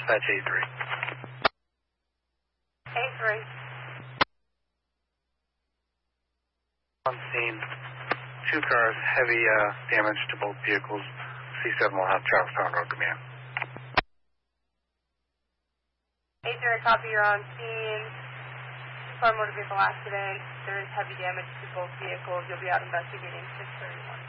Dispatch 83. 83. On scene, 2 cars, heavy damage to both vehicles. C7 will have Charlestown Road Command. 83, copy, you're on scene. Car motor vehicle accident. There is heavy damage to both vehicles. You'll be out investigating 631.